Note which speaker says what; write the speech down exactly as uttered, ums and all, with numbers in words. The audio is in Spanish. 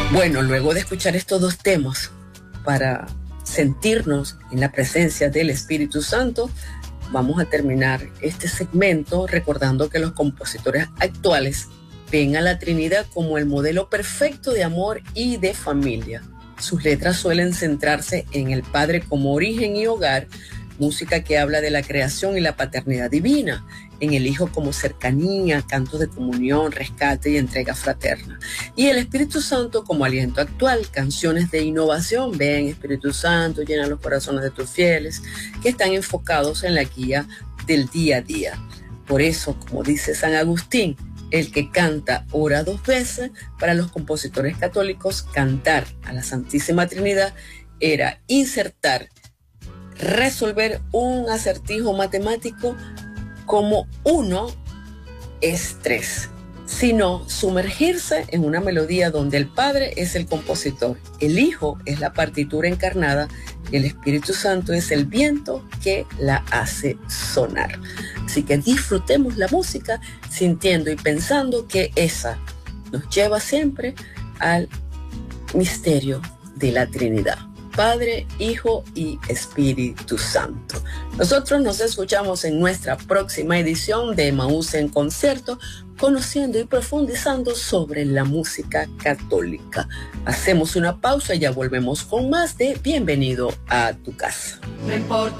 Speaker 1: Bueno, luego de escuchar estos dos temas para sentirnos en la presencia del Espíritu Santo, vamos a terminar este segmento recordando que los compositores actuales ven a la Trinidad como el modelo perfecto de amor y de familia. Sus letras suelen centrarse en el Padre como origen y hogar, música que habla de la creación y la paternidad divina, en el Hijo como cercanía, cantos de comunión, rescate y entrega fraterna. Y el Espíritu Santo como aliento actual, canciones de innovación, ven Espíritu Santo, llena los corazones de tus fieles, que están enfocados en la guía del día a día. Por eso, como dice San Agustín, el que canta ora dos veces. Para los compositores católicos, cantar a la Santísima Trinidad era insertar, resolver un acertijo matemático como uno es tres, sino sumergirse en una melodía donde el Padre es el compositor, el Hijo es la partitura encarnada y el Espíritu Santo es el viento que la hace sonar. Así que disfrutemos la música sintiendo y pensando que esa nos lleva siempre al misterio de la Trinidad. Padre, Hijo y Espíritu Santo. Nosotros nos escuchamos en nuestra próxima edición de Emaús en Concierto, conociendo y profundizando sobre la música católica. Hacemos una pausa y ya volvemos con más de Bienvenido a tu casa. No importa.